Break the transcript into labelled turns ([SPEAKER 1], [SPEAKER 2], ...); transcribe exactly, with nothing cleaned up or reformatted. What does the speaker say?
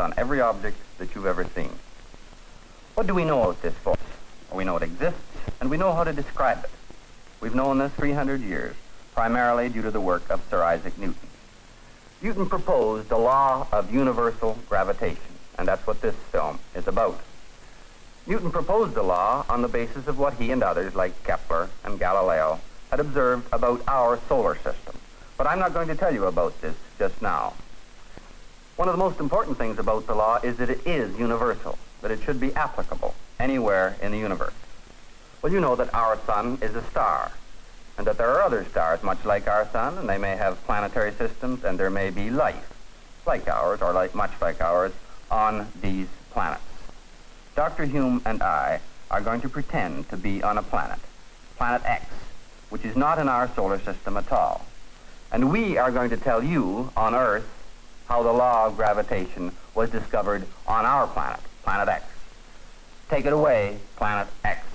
[SPEAKER 1] on every object that you've ever seen. What do we know about this force? Well, we know it exists, and we know how to describe it. We've known this three hundred years, primarily due to the work of Sir Isaac Newton. Newton proposed the law of universal gravitation, and that's what this film is about. Newton proposed the law on the basis of what he and others, like Kepler and Galileo, had observed about our solar system. But I'm not going to tell you about this just now. One of the most important things about the law is that it is universal, that it should be applicable anywhere in the universe. Well, you know that our sun is a star, and that there are other stars much like our sun, and they may have planetary systems, and there may be life like ours, or like much like ours, on these planets. Doctor Hume and I are going to pretend to be on a planet, Planet X, which is not in our solar system at all. And we are going to tell you on Earth how the law of gravitation was discovered on our planet, Planet X. Take it away, Planet X.